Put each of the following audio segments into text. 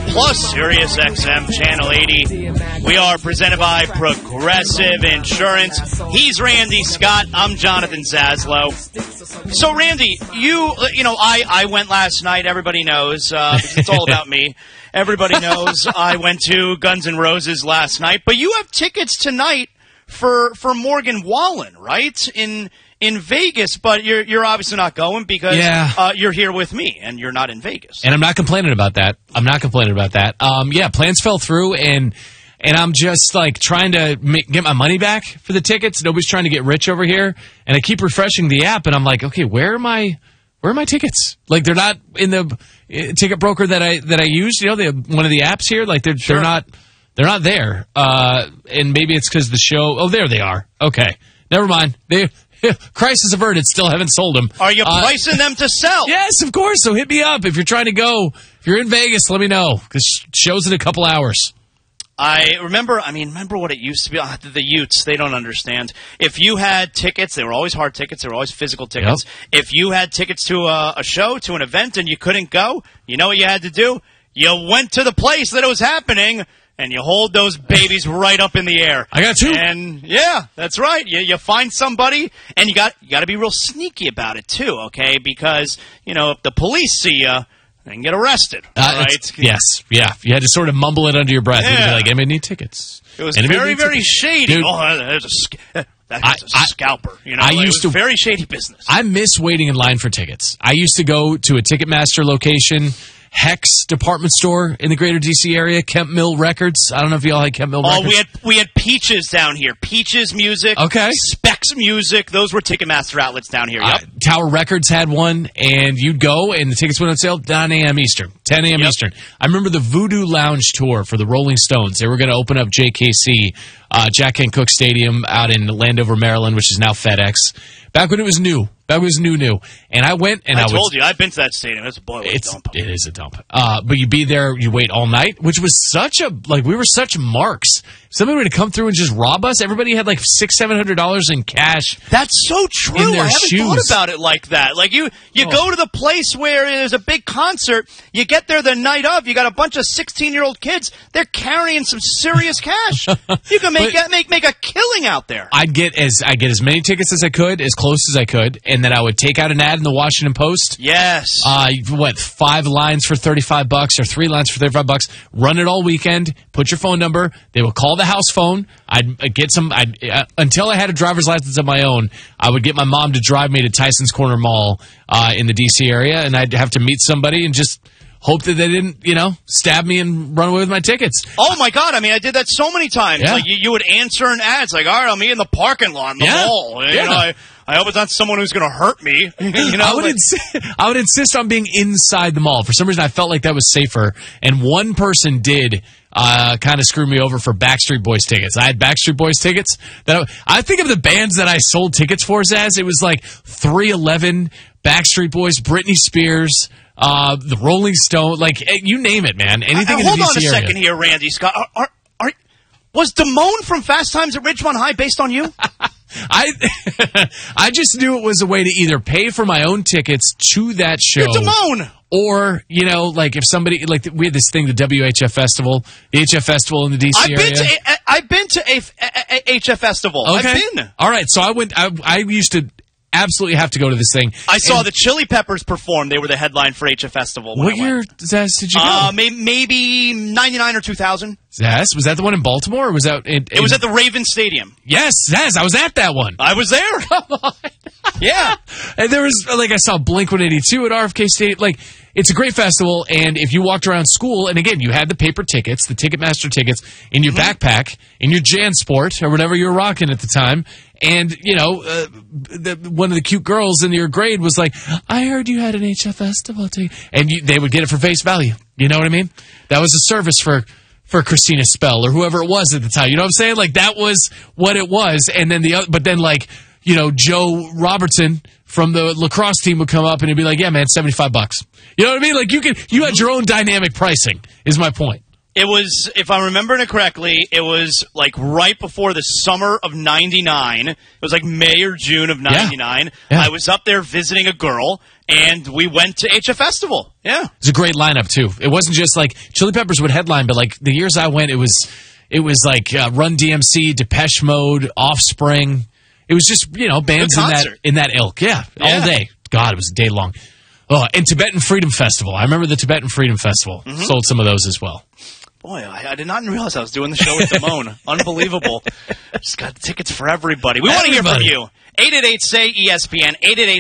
plus Sirius XM Channel 80. We are presented by Progressive Insurance. He's Randy Scott. I'm Jonathan Zaslow. So, Randy, I went last night. Everybody knows. It's all about me. Everybody knows I went to Guns N' Roses last night. But you have tickets tonight for Morgan Wallen, right? In Vegas, but you're obviously not going because you're here with me and you're not in Vegas. And I'm not complaining about that. Plans fell through and I'm just like trying to get my money back for the tickets. Nobody's trying to get rich over here, and I keep refreshing the app, and I'm like, okay, where are my tickets? Like they're not in the ticket broker that I use. You know, one of the apps here. Like they're not there. And maybe it's because the show. Oh, there they are. Okay, never mind. Crisis averted. Still haven't sold them. Are you pricing them to sell? Yes, of course. So hit me up if you're trying to go. If you're in Vegas, let me know because show's in a couple hours. I remember what it used to be. The Utes, they don't understand. If you had tickets, they were always hard tickets. They were always physical tickets. Yep. If you had tickets to a show, to an event, and you couldn't go, you know what you had to do? You went to the place that it was happening, and you hold those babies right up in the air. I got two. And yeah, that's right. You find somebody, and you got to be real sneaky about it too, okay? Because if the police see you, they can get arrested. Right? Yes, yeah. You had to sort of mumble it under your breath. Yeah. You'd be like, "I need tickets." It was very, very shady. Dude, there's a scalper. It was very shady business. I miss waiting in line for tickets. I used to go to a Ticketmaster location. Hex department store in the greater D.C. area, Kemp Mill Records. I don't know if y'all had Kemp Mill Records. We had Peaches down here. Peaches Music. Okay. Specs Music. Those were Ticketmaster outlets down here. Yep. Tower Records had one, and you'd go, and the tickets went on sale 9 a.m. Eastern, 10 a.m. Eastern. I remember the Voodoo Lounge tour for the Rolling Stones. They were going to open up JKC, Jack Kent Cooke Stadium out in Landover, Maryland, which is now FedEx. Back when it was new. That was new. And I went and I told you, I've been to that stadium. It's a boiler dump. It is a dump. But you'd be there, you wait all night, which was we were such marks. If somebody were to come through and just rob us, everybody had like $600-700 in cash. That's so true. I haven't thought about it like that. Like you go to the place where there's a big concert, you get there the night of, you got a bunch of 16-year-old kids, they're carrying some serious cash. You can make a killing out there. I'd get as many tickets as I could, as close as I could, and then I would take out an ad in the Washington Post. Yes. 5 lines for $35 or 3 lines for $35. Run it all weekend. Put your phone number. They will call the house phone. Until I had a driver's license of my own, I would get my mom to drive me to Tyson's Corner Mall in the D.C. area, and I'd have to meet somebody and just hope that they didn't, stab me and run away with my tickets. Oh, my God. I did that so many times. Yeah. Like, you would answer an ad. It's like, all right, I'll meet in the parking lot in the mall. I hope it's not someone who's going to hurt me. I would insist on being inside the mall. For some reason, I felt like that was safer. And one person did kind of screw me over for Backstreet Boys tickets. I had Backstreet Boys tickets. I think of the bands that I sold tickets for as it was like 311, Backstreet Boys, Britney Spears, the Rolling Stone, like you name it, man. Anything in the DC area. Hold on a second here, Randy Scott. Was Damone from Fast Times at Ridgemont High based on you? I just knew it was a way to either pay for my own tickets to that show. You're Damone! Or, like if somebody, like we had this thing, the WHF Festival, the HF Festival in the DC area. I've been to a HF Festival. Okay. I've been. All right, so I used to absolutely have to go to this thing. I saw the Chili Peppers perform. They were the headline for HF Festival. What year, Zaz, did you go? Maybe 99 or 2000. Zaz, was that the one in Baltimore, or was that... It was at the Raven Stadium. Yes, Zaz, I was at that one. I was there. Come on. Yeah. And there was, I saw Blink-182 at RFK Stadium. It's a great festival, and if you walked around school, and again, you had the paper tickets, the Ticketmaster tickets, in your backpack, in your JanSport, or whatever you were rocking at the time, and, one of the cute girls in your grade was like, I heard you had an HF Festival ticket. And they would get it for face value. You know what I mean? That was a service for Christina Spell, or whoever it was at the time. You know what I'm saying? Like, that was what it was, and then Joe Robertson from the lacrosse team would come up and he'd be like, yeah, man, $75. You know what I mean? Like, you had your own dynamic pricing, is my point. It was, if I'm remembering it correctly, it was like right before the summer of 99. It was like May or June of 99. Yeah. I was up there visiting a girl, and we went to HF Festival. Yeah. It was a great lineup, too. It wasn't just like Chili Peppers would headline, but like the years I went, it was like Run DMC, Depeche Mode, Offspring. It was just, bands in that ilk. Yeah, all day. God, it was a day long. Oh, and Tibetan Freedom Festival. I remember the Tibetan Freedom Festival. Sold some of those as well. Boy, I did not realize I was doing the show with Damone. Unbelievable. Just got tickets for everybody. We want to hear from you. 888-SAY-ESPN,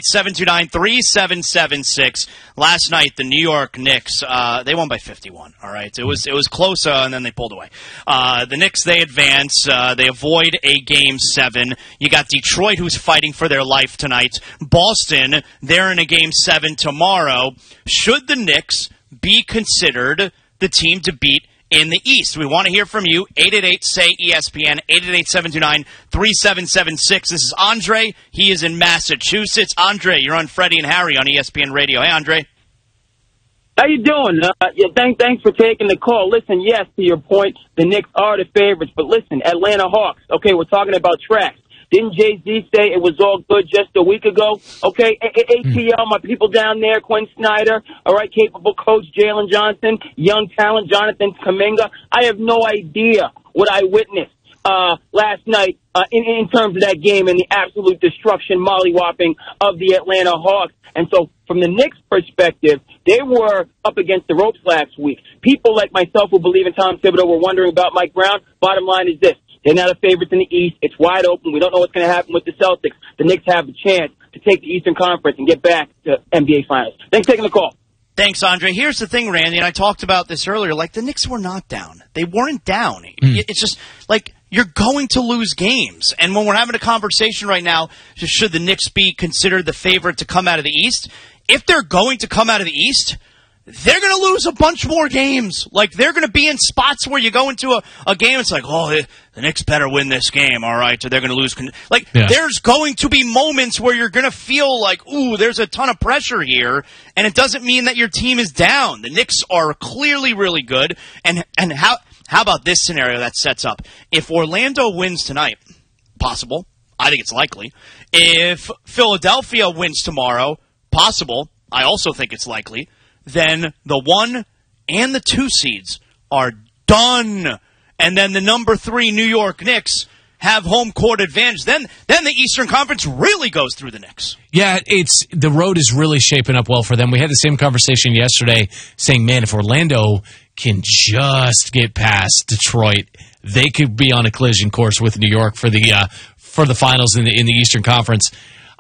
888-729-3776. Last night, the New York Knicks, they won by 51, all right? It was close, and then they pulled away. The Knicks, they advance. They avoid a Game 7. You got Detroit, who's fighting for their life tonight. Boston, they're in a Game 7 tomorrow. Should the Knicks be considered the team to beat in the East? We want to hear from you. 888-SAY-ESPN, 888-729-3776. This is Andre. He is in Massachusetts. Andre, you're on Freddie and Harry on ESPN Radio. Hey, Andre. How you doing? Thanks for taking the call. Listen, yes, to your point, the Knicks are the favorites. But listen, Atlanta Hawks. Okay, we're talking about tracks. Didn't Jay-Z say it was all good just a week ago? Okay, ATL, my people down there, Quinn Snyder, all right, capable coach Jalen Johnson, young talent Jonathan Kuminga. I have no idea what I witnessed last night in terms of that game and the absolute destruction, mollywhopping of the Atlanta Hawks. And so from the Knicks' perspective, they were up against the ropes last week. People like myself who believe in Tom Thibodeau were wondering about Mike Brown. Bottom line is this. They're not the favorites in the East. It's wide open. We don't know what's going to happen with the Celtics. The Knicks have the chance to take the Eastern Conference and get back to NBA Finals. Thanks for taking the call. Thanks, Andre. Here's the thing, Randy, and I talked about this earlier. Like, the Knicks were not down. They weren't down. It's just, like, you're going to lose games. And when we're having a conversation right now, should the Knicks be considered the favorite to come out of the East? If they're going to come out of the East, they're going to lose a bunch more games. Like, they're going to be in spots where you go into a game, it's like, oh, the Knicks better win this game, all right, or they're going to lose. There's going to be moments where you're going to feel like, ooh, there's a ton of pressure here, and it doesn't mean that your team is down. The Knicks are clearly really good, and how about this scenario that sets up? If Orlando wins tonight, possible, I think it's likely. If Philadelphia wins tomorrow, possible, I also think it's likely. Then the 1 and the 2 seeds are done. And then the number 3 New York Knicks have home court advantage. Then the Eastern Conference really goes through the Knicks. Yeah, the road is really shaping up well for them. We had the same conversation yesterday saying, man, if Orlando can just get past Detroit, they could be on a collision course with New York for the finals in the Eastern Conference.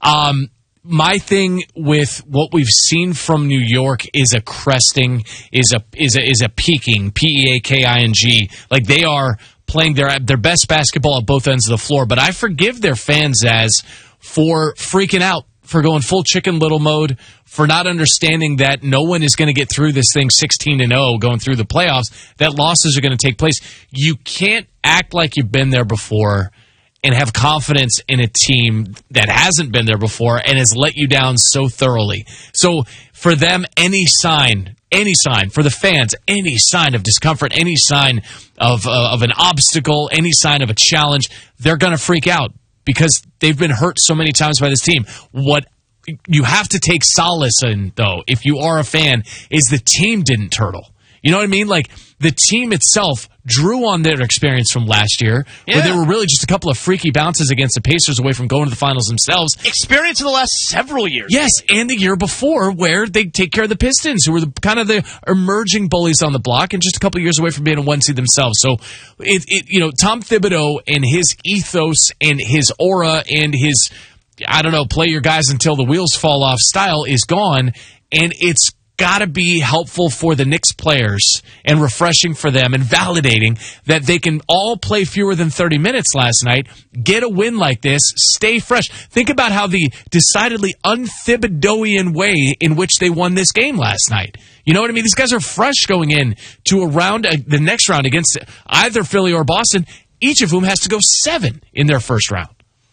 My thing with what we've seen from New York is a cresting, is a peaking, P-E-A-K-I-N-G. Like, they are playing their best basketball at both ends of the floor. But I forgive their fans for freaking out, for going full Chicken Little mode, for not understanding that no one is going to get through this thing 16-0 going through the playoffs, that losses are going to take place. You can't act like you've been there before and have confidence in a team that hasn't been there before and has let you down so thoroughly. So for them, any sign, for the fans, any sign of discomfort, any sign of an obstacle, any sign of a challenge, they're going to freak out because they've been hurt so many times by this team. What you have to take solace in, though, if you are a fan, is the team didn't turtle. You know what I mean? Like, the team itself drew on their experience from last year, where they were really just a couple of freaky bounces against the Pacers away from going to the finals themselves. Experience in the last several years. Yes, and the year before, where they take care of the Pistons, who were kind of the emerging bullies on the block, and just a couple of years away from being a 1 seed themselves. So, Tom Thibodeau and his ethos and his aura and his, play your guys until the wheels fall off style is gone, and it's got to be helpful for the Knicks players and refreshing for them and validating that they can all play fewer than 30 minutes last night, get a win like this, stay fresh. Think about how the decidedly un-Thibodeauian way in which they won this game last night. You know what I mean? These guys are fresh going in to the next round against either Philly or Boston, each of whom has to go 7 in their first round.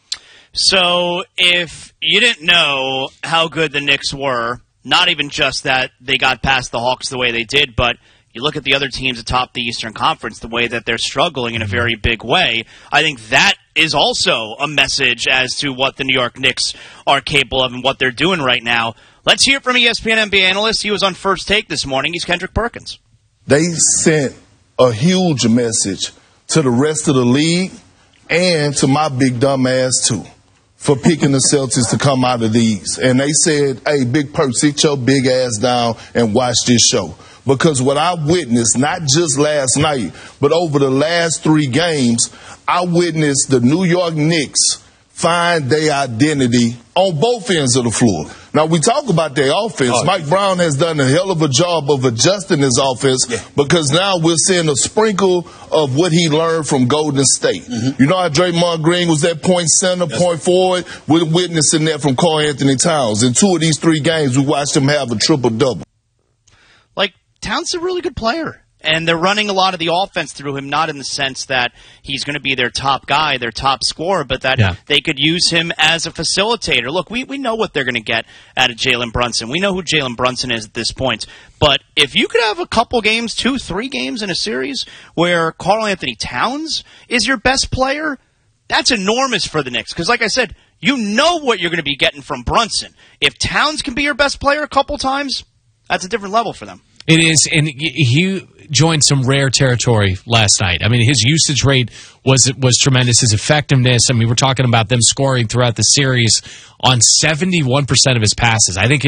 So if you didn't know how good the Knicks were, not even just that they got past the Hawks the way they did, but you look at the other teams atop the Eastern Conference, the way that they're struggling in a very big way, I think that is also a message as to what the New York Knicks are capable of and what they're doing right now. Let's hear from ESPN NBA analyst. He was on First Take this morning. He's Kendrick Perkins. They sent a huge message to the rest of the league and to my big dumb ass, too, for picking the Celtics to come out of these. And they said, hey, Big Perk, sit your big ass down and watch this show. Because what I witnessed, not just last night, but over the last 3 games, I witnessed the New York Knicks find their identity on both ends of the floor. Now, we talk about their offense. Mike Brown has done a hell of a job of adjusting his offense because now we're seeing a sprinkle of what he learned from Golden State. Mm-hmm. You know how Draymond Green was that point center, point forward? We're witnessing that from Karl Anthony Towns. In 2 of these 3 games, we watched him have a triple-double. Like, Towns is a really good player. And they're running a lot of the offense through him, not in the sense that he's going to be their top guy, their top scorer, but that they could use him as a facilitator. Look, we know what they're going to get out of Jalen Brunson. We know who Jalen Brunson is at this point. But if you could have a couple games, 2, 3 games in a series where Karl Anthony Towns is your best player, that's enormous for the Knicks. Because like I said, you know what you're going to be getting from Brunson. If Towns can be your best player a couple times, that's a different level for them. It is, and he joined some rare territory last night. I mean, his usage rate was tremendous. His effectiveness, I mean, we're talking about them scoring throughout the series on 71% of his passes. I think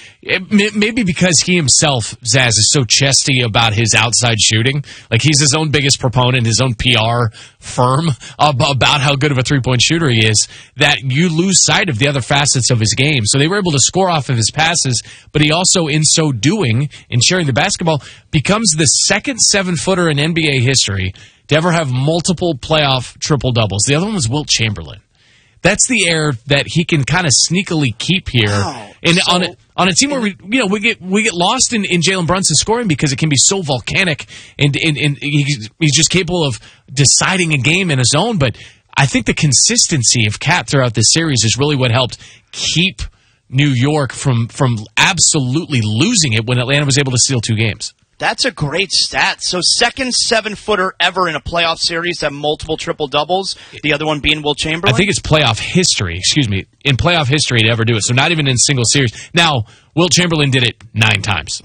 maybe because he himself, Zaz, is so chesty about his outside shooting. Like, he's his own biggest proponent, his own PR firm about how good of a three-point shooter he is, that you lose sight of the other facets of his game. So they were able to score off of his passes, but he also, in so doing, in sharing the basketball, becomes the second 7-footer in NBA history to ever have multiple playoff triple-doubles. The other one was Wilt Chamberlain. That's the air that he can kind of sneakily keep here, and on a team where we get lost in Jalen Brunson scoring because it can be so volcanic, and he's just capable of deciding a game in his own. But I think the consistency of Cat throughout this series is really what helped keep New York from absolutely losing it when Atlanta was able to steal 2 games. That's a great stat. So second 7-footer ever in a playoff series to have multiple triple-doubles, the other one being Wilt Chamberlain? I think it's playoff history, in playoff history to ever do it, so not even in single series. Now, Wilt Chamberlain did it 9 times.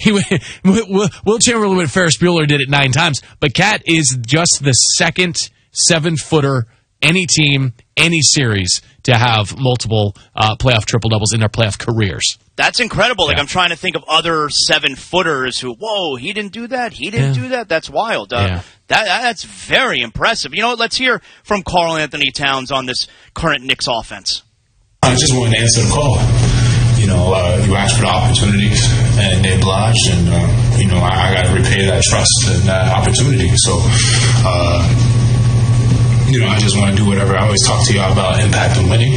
Wilt Chamberlain with Ferris Bueller did it 9 times, but Cat is just the second 7-footer any team, any series to have multiple playoff triple-doubles in their playoff careers. That's incredible. Like, I'm trying to think of other 7-footers who, whoa, he didn't do that. He didn't do that. That's wild. That's very impressive. You know what? Let's hear from Karl Anthony Towns on this current Knicks offense. I just wanted to answer the call. You asked for the opportunities, and they obliged, and, I got to repay that trust and that opportunity. So, I just want to do whatever. I always talk to y'all about impact and winning.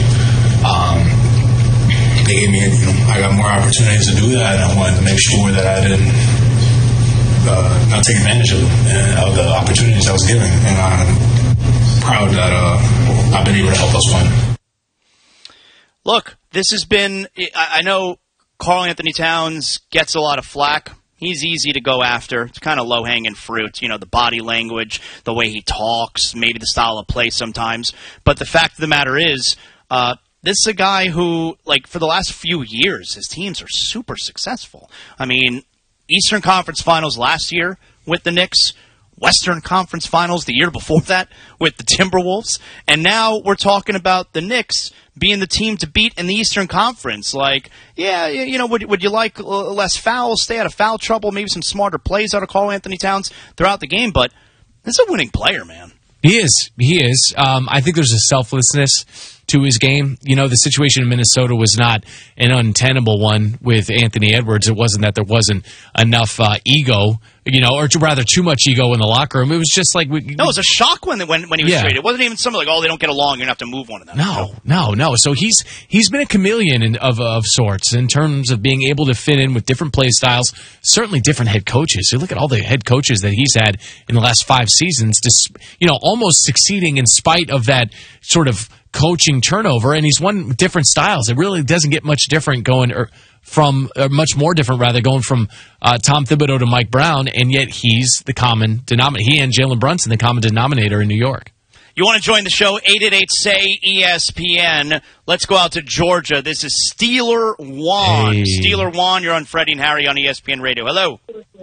They gave me, I got more opportunities to do that, and I wanted to make sure that I didn't not take advantage of the opportunities I was given. And I'm proud that I've been able to help us win. Look, this has been, I know Karl Anthony Towns gets a lot of flack. He's easy to go after. It's kind of low-hanging fruit, the body language, the way he talks, maybe the style of play sometimes. But the fact of the matter is, this is a guy who, for the last few years, his teams are super successful. I mean, Eastern Conference Finals last year with the Knicks, Western Conference Finals the year before that with the Timberwolves, and now we're talking about the Knicks being the team to beat in the Eastern Conference. Would you like less fouls, stay out of foul trouble, maybe some smarter plays out of Karl Anthony Towns throughout the game, but this is a winning player, man. He is. I think there's a selflessness to his game. The situation in Minnesota was not an untenable one with Anthony Edwards. It wasn't that there wasn't enough ego, or rather too much ego in the locker room. It was just like... it was a shock when he was traded. It wasn't even something like, they don't get along, you're going to have to move one of them. No. So he's been a chameleon of sorts in terms of being able to fit in with different play styles, certainly different head coaches. You look at all the head coaches that he's had in the last 5 seasons, almost succeeding in spite of that sort of coaching turnover, and he's won different styles. It really doesn't get much different much more different going from Tom Thibodeau to Mike Brown, and yet he's the common denominator. He and Jalen Brunson, the common denominator in New York. You want to join the show? 888-SAY-ESPN. Let's go out to Georgia. This is Steeler Juan. Hey. Steeler Juan, you're on Freddie and Harry on ESPN Radio. Hello.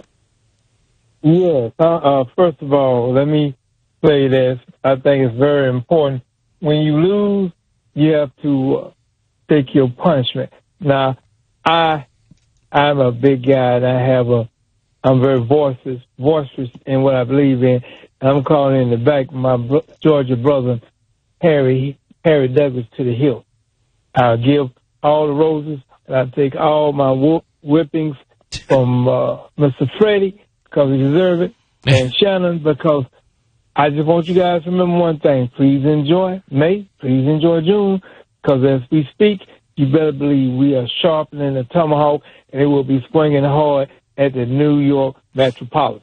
Yes. First of all, let me say this. I think it's very important. When you lose, you have to take your punishment. Now, I'm a big guy, and I'm very boisterous in what I believe in. I'm calling in the back of my Georgia brother, Harry Douglas, to the hill. I'll give all the roses, and I'll take all my whippings from Mr. Freddie, because he deserves it, and Shannon, because I just want you guys to remember one thing. Please enjoy May. Please enjoy June, because as we speak, you better believe we are sharpening the tomahawk, and it will be swinging hard at the New York Metropolitan.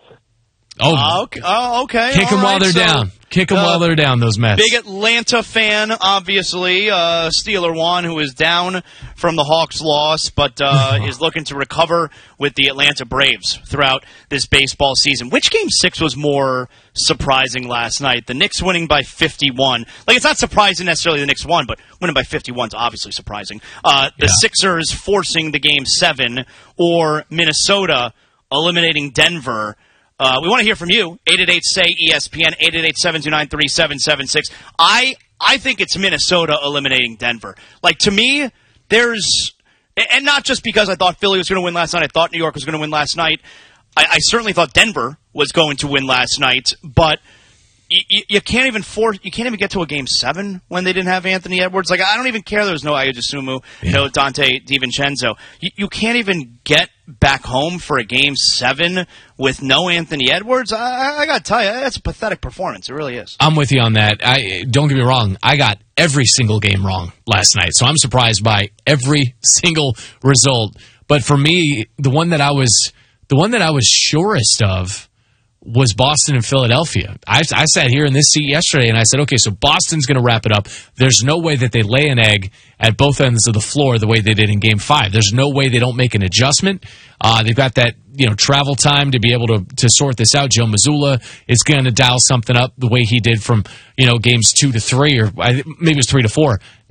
Okay. Kick them while they're So, down. Kick them while they're down, those Mets. Big Atlanta fan, obviously. Steeler Juan, who is down from the Hawks' loss, but is looking to recover with the Atlanta Braves throughout this baseball season. Which Game 6 was more surprising last night? The Knicks winning by 51. It's not surprising necessarily the Knicks won, but winning by 51 is obviously surprising. The Sixers forcing the Game 7, or Minnesota eliminating Denver. We want to hear from you. 888-SAY-ESPN, 888-729-3776. I think it's Minnesota eliminating Denver. To me, and not just because I thought Philly was going to win last night, I thought New York was going to win last night. I certainly thought Denver was going to win last night, but you can't even get to a Game 7 when they didn't have Anthony Edwards. I don't even care there was no Ayo Dosunmu, no Dante DiVincenzo. You can't even get back home for a Game 7 with no Anthony Edwards. I got to tell you, that's a pathetic performance. It really is. I'm with you on that. Don't get me wrong. I got every single game wrong last night, so I'm surprised by every single result. But for me, the one that I was surest of was Boston and Philadelphia. I sat here in this seat yesterday and I said, okay, so Boston's going to wrap it up. There's no way that they lay an egg at both ends of the floor the way they did in Game 5. There's no way they don't make an adjustment. They've got that travel time to be able to sort this out. Joe Mazzulla is going to dial something up the way he did from Games 2 to 3, or maybe it was 3 to 4.